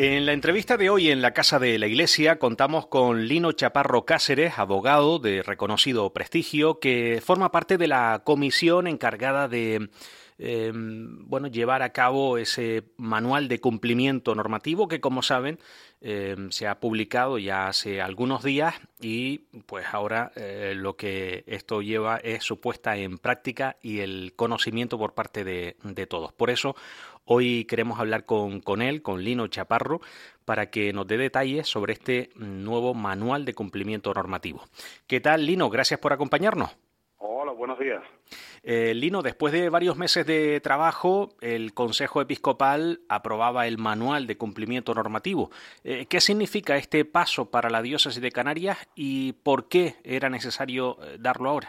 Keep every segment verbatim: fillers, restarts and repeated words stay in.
En la entrevista de hoy en la Casa de la Iglesia contamos con Lino Chaparro Cáceres, abogado de reconocido prestigio, que forma parte de la comisión encargada de eh, bueno, llevar a cabo ese manual de cumplimiento normativo que, como saben, eh, se ha publicado ya hace algunos días y pues ahora eh, lo que esto lleva es su puesta en práctica y el conocimiento por parte de, de todos. Por eso hoy queremos hablar con, con él, con Lino Chaparro, para que nos dé detalles sobre este nuevo manual de cumplimiento normativo. ¿Qué tal, Lino? Gracias por acompañarnos. Hola, buenos días. Eh, Lino, después de varios meses de trabajo, el Consejo Episcopal aprobaba el manual de cumplimiento normativo. Eh, ¿Qué significa este paso para la diócesis de Canarias y por qué era necesario darlo ahora?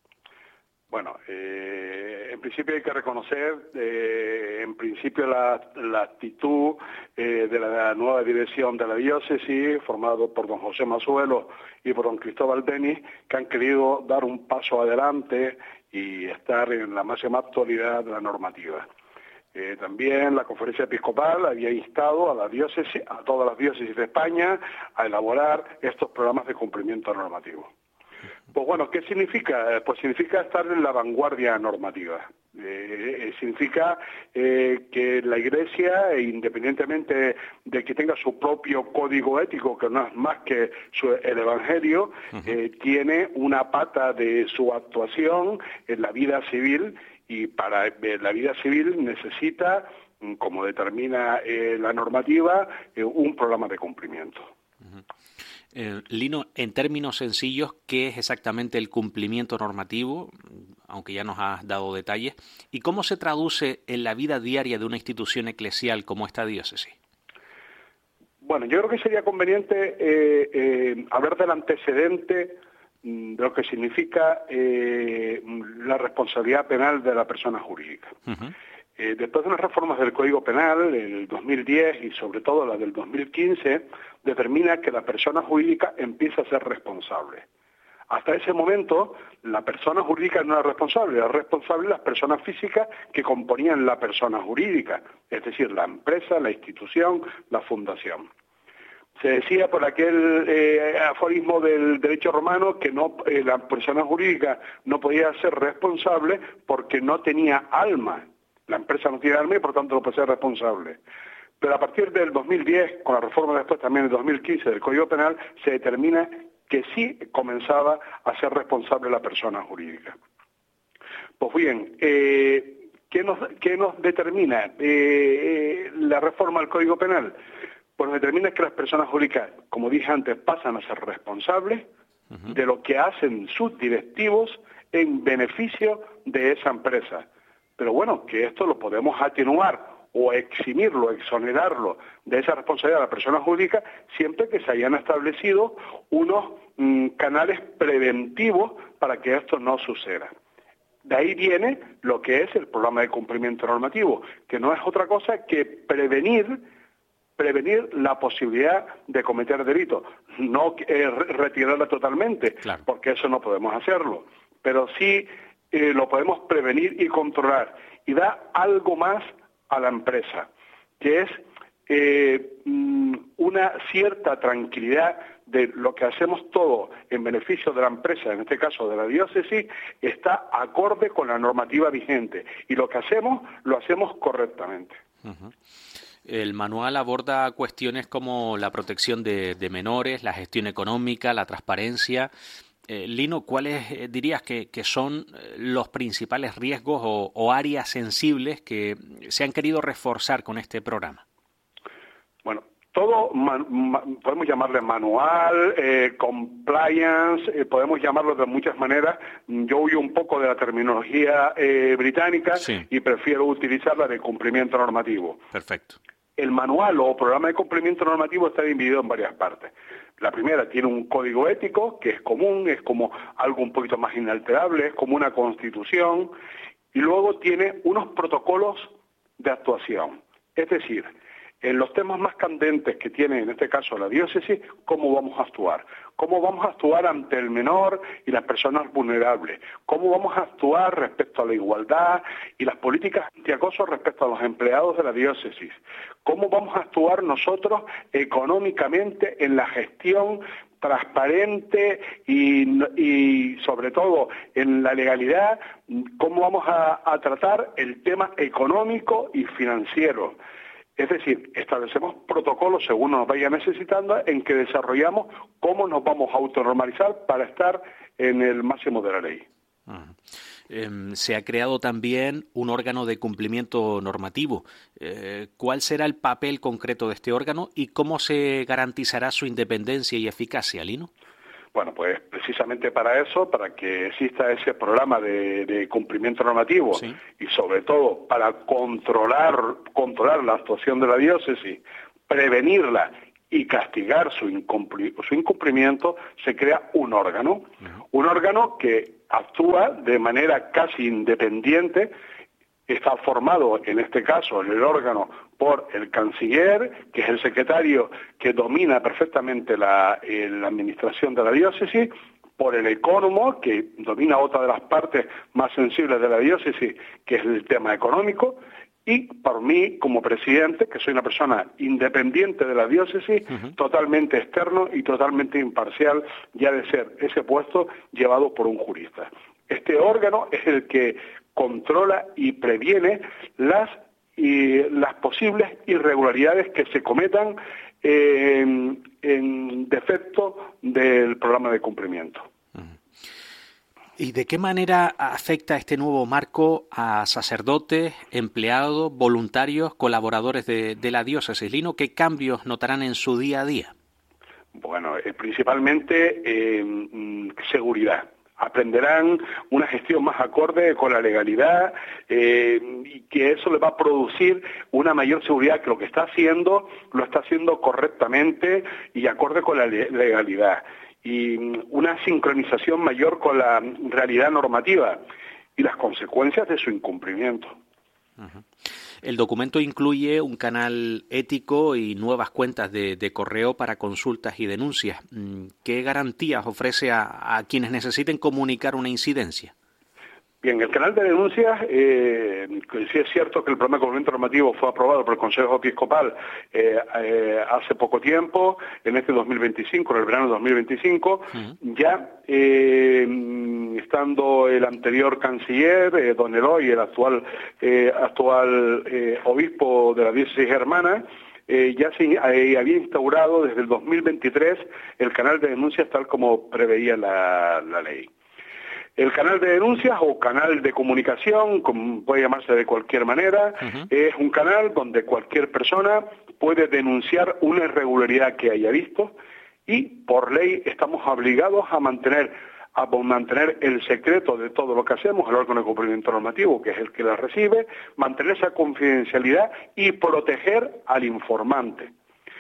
Bueno, eh, en principio hay que reconocer, eh, en principio, la, la actitud eh, de la nueva dirección de la diócesis, formado por don José Mazuelo y por don Cristóbal Denis, que han querido dar un paso adelante y estar en la máxima actualidad de la normativa. Eh, también la Conferencia Episcopal había instado a la diócesis, a todas las diócesis de España, a elaborar estos programas de cumplimiento normativo. Pues bueno, ¿qué significa? Pues significa estar en la vanguardia normativa. Eh, significa eh, que la Iglesia, independientemente de que tenga su propio código ético, que no es más que su, el Evangelio, uh-huh. eh, tiene una pata de su actuación en la vida civil, y para eh, la vida civil necesita, como determina eh, la normativa, eh, un programa de cumplimiento. Uh-huh. Eh, Lino, en términos sencillos, ¿qué es exactamente el cumplimiento normativo? Aunque ya nos has dado detalles. ¿Y cómo se traduce en la vida diaria de una institución eclesial como esta diócesis? Bueno, yo creo que sería conveniente eh, eh, hablar del antecedente de lo que significa eh, la responsabilidad penal de la persona jurídica. Uh-huh. Eh, después de unas reformas del Código Penal, en el dos mil diez y sobre todo la del dos mil quince, determina que la persona jurídica empieza a ser responsable. Hasta ese momento, la persona jurídica no era responsable, era responsable las personas físicas que componían la persona jurídica, es decir, la empresa, la institución, la fundación. Se decía por aquel eh, aforismo del derecho romano que no, eh, la persona jurídica no podía ser responsable porque no tenía alma. La empresa no tiene alma y por tanto no puede ser responsable. Pero a partir del dos mil diez, con la reforma después también del dos mil quince del Código Penal, se determina que sí comenzaba a ser responsable la persona jurídica. Pues bien, eh, ¿qué, nos, ¿qué nos determina eh, eh, la reforma del Código Penal? Pues nos determina que las personas jurídicas, como dije antes, pasan a ser responsables uh-huh. de lo que hacen sus directivos en beneficio de esa empresa. Pero bueno, que esto lo podemos atenuar o eximirlo, exonerarlo de esa responsabilidad de la persona jurídica siempre que se hayan establecido unos mmm, canales preventivos para que esto no suceda. De ahí viene lo que es el programa de cumplimiento normativo, que no es otra cosa que prevenir, prevenir la posibilidad de cometer delitos, no eh, retirarla totalmente, claro. porque eso no podemos hacerlo, pero sí Eh, lo podemos prevenir y controlar, y da algo más a la empresa, que es eh, una cierta tranquilidad de lo que hacemos todo en beneficio de la empresa, en este caso de la diócesis, está acorde con la normativa vigente, y lo que hacemos, lo hacemos correctamente. Uh-huh. El manual aborda cuestiones como la protección de, de menores, la gestión económica, la transparencia. Eh, Lino, ¿cuáles eh, dirías que, que son los principales riesgos o, o áreas sensibles que se han querido reforzar con este programa? Bueno, todo man, man, podemos llamarle manual, eh, compliance, eh, podemos llamarlo de muchas maneras. Yo huyo un poco de la terminología eh, británica sí. y prefiero utilizar la de cumplimiento normativo. Perfecto. El manual o programa de cumplimiento normativo está dividido en varias partes. La primera tiene un código ético que es común, es como algo un poquito más inalterable, es como una constitución, y luego tiene unos protocolos de actuación. Es decir, en los temas más candentes que tiene, en este caso, la diócesis, cómo vamos a actuar. Cómo vamos a actuar ante el menor y las personas vulnerables. Cómo vamos a actuar respecto a la igualdad y las políticas antiacoso respecto a los empleados de la diócesis. Cómo vamos a actuar nosotros económicamente en la gestión transparente y, y sobre todo en la legalidad, cómo vamos a, a tratar el tema económico y financiero. Es decir, establecemos protocolos según nos vaya necesitando en que desarrollamos cómo nos vamos a autonormalizar para estar en el máximo de la ley. Uh-huh. Eh, se ha creado también un órgano de cumplimiento normativo. Eh, ¿Cuál será el papel concreto de este órgano y cómo se garantizará su independencia y eficacia, Lino? Bueno, pues precisamente para eso, para que exista ese programa de, de cumplimiento normativo, sí, y sobre todo para controlar, controlar la actuación de la diócesis, prevenirla y castigar su, incumpli su incumplimiento, se crea un órgano, uh-huh. un órgano que actúa de manera casi independiente. Está formado, en este caso, en el órgano, por el canciller, que es el secretario que domina perfectamente la, eh, la administración de la diócesis, por el ecónomo, que domina otra de las partes más sensibles de la diócesis, que es el tema económico, y por mí, como presidente, que soy una persona independiente de la diócesis, uh-huh. totalmente externo y totalmente imparcial, ya de ser ese puesto llevado por un jurista. Este órgano es el que controla y previene las, y, las posibles irregularidades que se cometan eh, en, en defecto del programa de cumplimiento. ¿Y de qué manera afecta este nuevo marco a sacerdotes, empleados, voluntarios, colaboradores de, de la diócesis? Lino, ¿qué cambios notarán en su día a día? Bueno, eh, principalmente eh, seguridad. Aprenderán una gestión más acorde con la legalidad eh, y que eso le va a producir una mayor seguridad, que lo que está haciendo lo está haciendo correctamente y acorde con la legalidad, y una sincronización mayor con la realidad normativa y las consecuencias de su incumplimiento. Uh-huh. El documento incluye un canal ético y nuevas cuentas de, de correo para consultas y denuncias. ¿Qué garantías ofrece a, a quienes necesiten comunicar una incidencia? Bien, el canal de denuncias, eh, sí es cierto que el programa de cumplimiento normativo fue aprobado por el Consejo Episcopal eh, eh, hace poco tiempo, en este dos mil veinticinco, en el verano de dos mil veinticinco, uh-huh. ya eh, estando el anterior canciller, eh, don Eloy, el actual, eh, actual eh, obispo de la diócesis germana, Eh, ya se eh, había instaurado desde el dos mil veintitrés el canal de denuncias tal como preveía la, la ley. El canal de denuncias o canal de comunicación, como puede llamarse de cualquier manera, uh-huh. es un canal donde cualquier persona puede denunciar una irregularidad que haya visto y por ley estamos obligados a mantener a mantener el secreto de todo lo que hacemos, el órgano de cumplimiento normativo, que es el que la recibe, mantener esa confidencialidad y proteger al informante.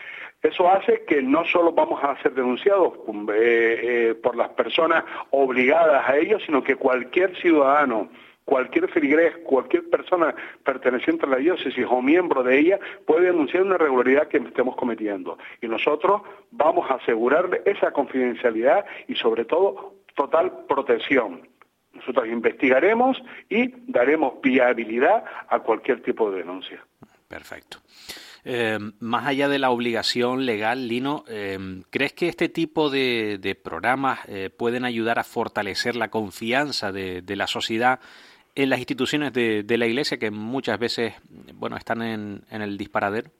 Eso hace que no solo vamos a ser denunciados eh, eh, por las personas obligadas a ello, sino que cualquier ciudadano, cualquier feligrés, cualquier persona perteneciente a la diócesis o miembro de ella puede denunciar una irregularidad que estemos cometiendo. Y nosotros vamos a asegurarle esa confidencialidad y sobre todo total protección. Nosotros investigaremos y daremos viabilidad a cualquier tipo de denuncia. Perfecto. Eh, más allá de la obligación legal, Lino, eh, ¿crees que este tipo de, de programas eh, pueden ayudar a fortalecer la confianza de, de la sociedad en las instituciones de, de la Iglesia, que muchas veces, bueno, están en, en el disparadero?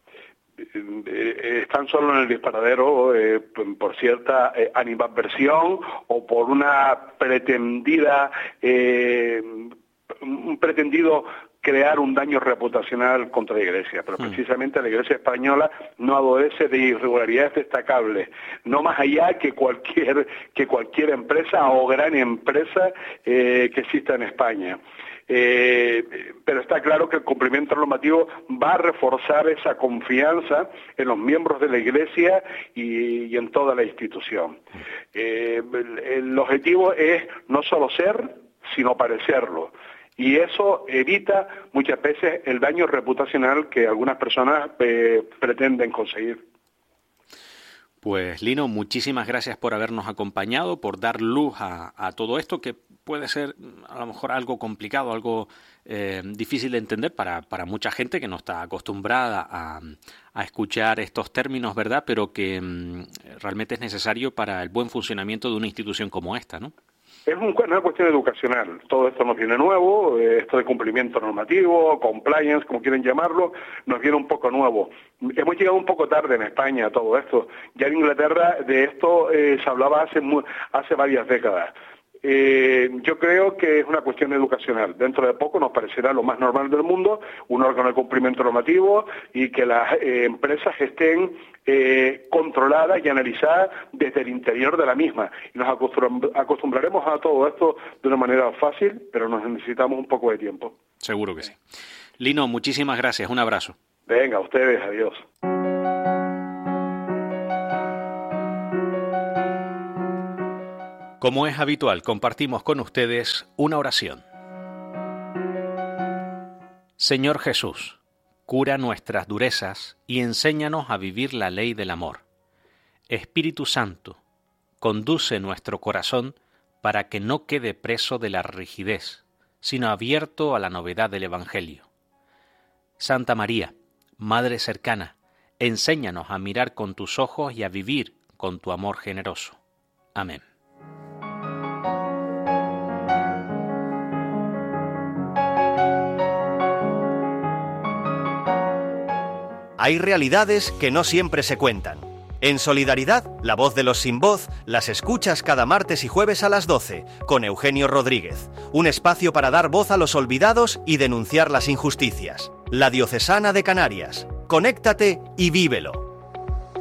Están solo en el disparadero eh, por cierta eh, animadversión o por una pretendida, eh, un pretendido crear un daño reputacional contra la Iglesia, pero precisamente la Iglesia española no adolece de irregularidades destacables, no más allá que cualquier que cualquier empresa o gran empresa eh, que exista en España. Eh, pero está claro que el cumplimiento normativo va a reforzar esa confianza en los miembros de la Iglesia y, y en toda la institución. Eh, el, el objetivo es no solo ser, sino parecerlo. Y eso evita muchas veces el daño reputacional que algunas personas eh, pretenden conseguir. Pues Lino, muchísimas gracias por habernos acompañado, por dar luz a, a todo esto que puede ser a lo mejor algo complicado, algo eh, difícil de entender para, para mucha gente que no está acostumbrada a, a escuchar estos términos, ¿verdad? Pero que mm, realmente es necesario para el buen funcionamiento de una institución como esta, ¿no? Es un, una cuestión educacional. Todo esto nos viene nuevo, esto de cumplimiento normativo, compliance, como quieren llamarlo, nos viene un poco nuevo. Hemos llegado un poco tarde en España a todo esto. Ya en Inglaterra de esto eh, se hablaba hace, hace varias décadas. Eh, yo creo que es una cuestión educacional. Dentro de poco nos parecerá lo más normal del mundo un órgano de cumplimiento normativo y que las eh, empresas estén eh, controladas y analizadas desde el interior de la misma. Y nos acostumbr- acostumbraremos a todo esto de una manera fácil, pero nos necesitamos un poco de tiempo. Seguro que sí. Lino, muchísimas gracias. Un abrazo. Venga, a ustedes, adiós. Como es habitual, compartimos con ustedes una oración. Señor Jesús, cura nuestras durezas y enséñanos a vivir la ley del amor. Espíritu Santo, conduce nuestro corazón para que no quede preso de la rigidez, sino abierto a la novedad del Evangelio. Santa María, Madre cercana, enséñanos a mirar con tus ojos y a vivir con tu amor generoso. Amén. Hay realidades que no siempre se cuentan. En Solidaridad, la voz de los sin voz, las escuchas cada martes y jueves a las doce, con Eugenio Rodríguez. Un espacio para dar voz a los olvidados y denunciar las injusticias. La Diocesana de Canarias. Conéctate y vívelo.